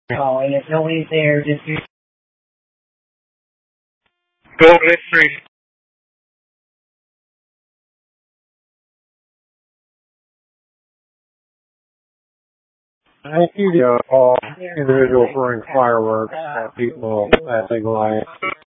calling. If nobody's there, just Go list 3. Thank you to all individuals wearing fireworks at people at Big Lion.